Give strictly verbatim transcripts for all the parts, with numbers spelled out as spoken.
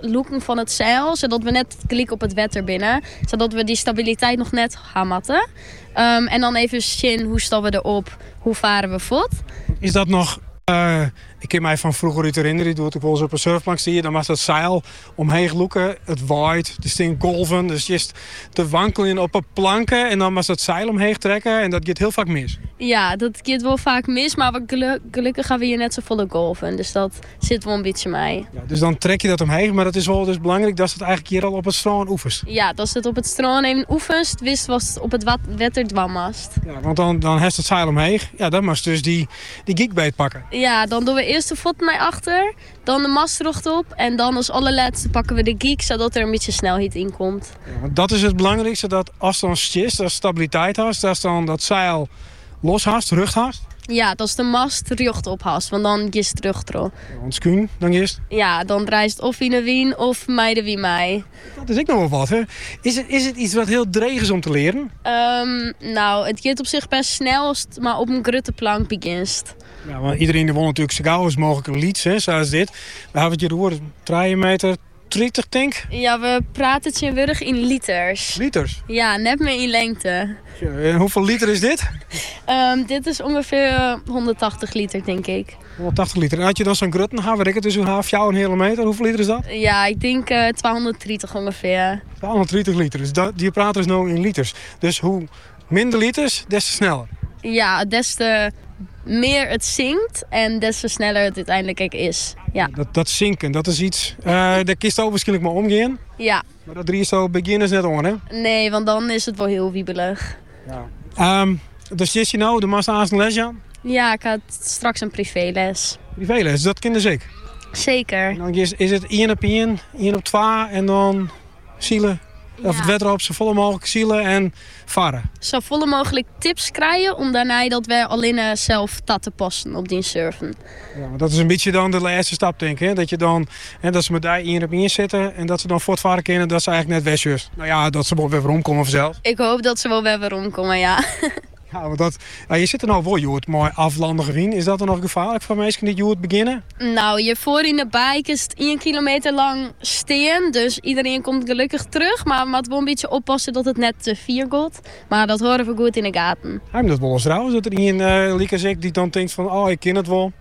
loeken van het zeil. Zodat we net klik op het wetter binnen. Zodat we die stabiliteit nog net gaan matten. Um, en dan even zien hoe stappen we erop. Hoe varen we voort. Is dat nog... Uh, ik kan mij van vroeger uit herinneren, ik doe het ook wel eens op een surfplank zie je, dan was dat zeil omheen loeken, het waait, er staan golven, dus je te wankelen op een planken en dan was dat zeil omheen trekken en dat gaat heel vaak mis. Ja, dat gaat wel vaak mis, maar we geluk, gelukkig gaan we hier net zo volle golven, dus dat zit wel een beetje mee. Ja, dus dan trek je dat omheen, maar het is wel dus belangrijk dat het eigenlijk hier al op het strand oefent. Ja, dat het op het strand even oefent, wist was op het wetter dwammast. Ja, want dan, dan heeft het zeil omheen, ja, dan moet je dus die, die geekbait pakken. Ja, dan doen we eerst de voet naar achter, dan de mast erop en dan als allerlaatste pakken we de geek zodat er een beetje snelheid in komt. Ja, want dat is het belangrijkste, dat als dan schist, als stabiliteit hast, dat dan dat zeil los hast, rug hast. Ja, dat is de mast rug op hast, want dan is het terug tro. Ja, want skuun, dan is het. Ja, dan draait het of in de wien of meiden wie mij. Dat is ook nog wel wat, hè? Is het, is het iets wat heel dreig is om te leren? Um, nou, het gaat op zich best snel, maar op een grutte plank begint. Ja, want iedereen wil natuurlijk zo gauw als mogelijk een lied, hè, zoals dit. We hebben het hier gehoord, drie meter dertig denk. Ja, we praten het zinwillig in liters. Liters? Ja, net meer in lengte. Ja, en hoeveel liter is dit? Um, dit is ongeveer honderdtachtig liter, denk ik. honderdtachtig liter. En had je dan zo'n grutten gaan, weet ik het, dus een half jou een hele meter. Hoeveel liter is dat? Ja, ik denk uh, tweehonderddertig ongeveer. tweehonderddertig liter, dus dat, die praten dus nou in liters. Dus hoe minder liters, des te sneller. Ja, des te meer het zinkt en des te sneller het uiteindelijk is. Ja. Dat, dat zinken, dat is iets, uh, daar kist ook waarschijnlijk maar omgaan. Ja. Maar dat drie is zo beginners net on, hè? Nee, want dan is het wel heel wiebelig. Ja. Um, dus is je nou, de massa aan les, Jan? Ja, ik had straks een privéles. Privéles, dat kinderen zeker? Zeker. En dan is, is het één op één, één op twee en dan zielen. Ja. Of het wetter op zo volle mogelijk zielen en varen. Zo volle mogelijk tips krijgen om daarna dat wij alleen zelf dat te passen op die surfen. Ja, maar dat is een beetje dan de laatste stap, denk ik. Hè? Dat je dan, hè, dat ze met die één op één zitten en dat ze dan voortvaren kunnen dat ze eigenlijk net wegjes. Nou ja, dat ze wel weer rondkomen vanzelf. Ik hoop dat ze wel weer rondkomen, ja. Ja, want dat, ja, je zit er nou wel, Joert, mooi aflandige wien. Is dat dan nog gevaarlijk voor mensen die Joert beginnen? Nou, je voor in de bike is het één kilometer lang steen. Dus iedereen komt gelukkig terug. Maar we moeten wel een beetje oppassen dat het net te vier gaat. Maar dat horen we goed in de gaten. Hij dat wel eens trouwens, dat er een uh, liek als ik die dan denkt van, oh, ik ken het wel.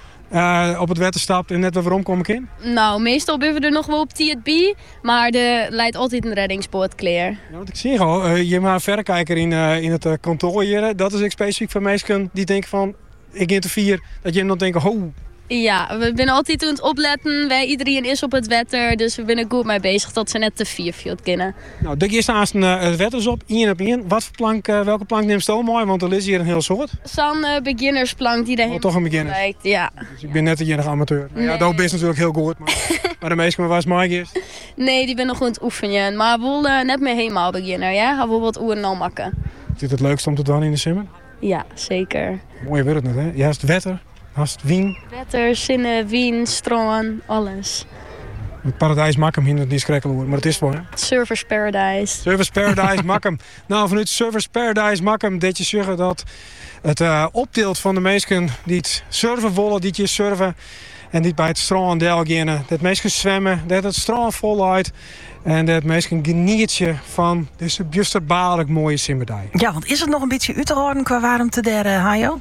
Uh, op het wetter stapt en net weer omkomen kan? Nou, meestal ben we er nog wel op T het B, maar er leidt altijd een reddingsboot klaar. Ja, want ik zie gewoon, uh, je maar een verrekijker in, uh, in het uh, kantoor hier. Dat is ook specifiek voor mensen die denken van, ik in te vier, dat je hem dan denkt, ho. Ja, we zijn altijd aan het opletten. Wij, iedereen is op het wetter, dus we zijn er goed mee bezig dat ze net te vier viel kennen. Nou, de eerste naast een uh, het wetter op, één op één. Wat voor plank, uh, welke plank neemt je mooi? Want er is hier een heel soort. Zo'n uh, beginnersplank die er oh, toch een beginner. lijkt, ja. Dus ik ben net een enige amateur. Nou, ja, nee. dat is natuurlijk heel goed, maar, maar de meeste waar is Mike is. Nee, die ben nog goed aan het oefenen, maar we willen uh, net meer helemaal beginner, ja? Gaan we wat oeren al maken. Is dit het leukste om te doen in de simmer? Ja, zeker. Mooi weer het net, hè? Je hebt het wetter. Hast wien. Wetter, zinnen, wien, stroom, alles. Het paradijs Makkum hindert niet schrikkelijk worden, maar het is wel, hè? Surfers Paradise. Surfers Paradise Makkum. Nou, vanuit Surfers Paradise Makkum deed je zeggen dat het uh, opdeelt van de mensen die het surfen willen, die het surfen en die bij het strand deel gaan. Dat mensen zwemmen, dat het strand voluit en dat mensen genieten van deze bijsterbaarlijk mooie simmerdij. Ja, want is het nog een beetje uit te horen qua warmte daar, uh, Hajo?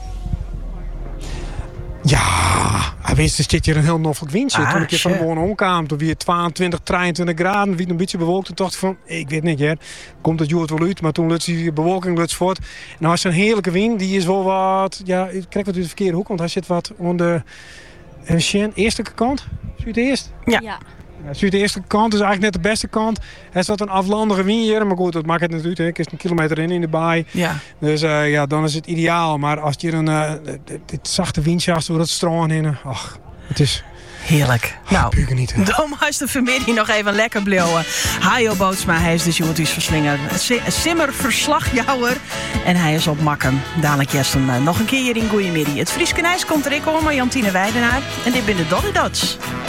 Ja, hij wist, er zit hier een heel noffelijk windje. Ah, toen ik hier van de shit. woning omkwam, toen weer tweeëntwintig, drieëntwintig graden, wie een beetje bewolkt. Toen dacht ik van, ik weet niet, hè, komt het Joert wel uit, maar toen lukt die bewolking lukt voort. En nou is een heerlijke wind, die is wel wat, ja, ik krijg wat uit de verkeerde hoek, want hij zit wat aan de uh, eerste kant. Zuid-eerst? Ja. ja. Ja, Zuid-eerste kant is eigenlijk net de beste kant. Er is wat een aflandige wind hier, maar goed, dat maakt het natuurlijk. Hè. Ik is een kilometer in in de baai. Ja. Dus uh, ja, dan is het ideaal. Maar als je een uh, dit zachte windje had door het strand in, ach, het is heerlijk. Oh, nou, puur genieten. dan was de familie nog even lekker bleeuwen. Hajo Bootsma, hij is de Joerties verslinger. Simmerverslagjouwer. En hij is op Makkum. Dadelijk eerst hem uh, nog een keer hier in Goeiemiddag. Het Frieske Nijs komt er ik om, maar Jantine Weidenaar. En dit ben de Dolly Dots.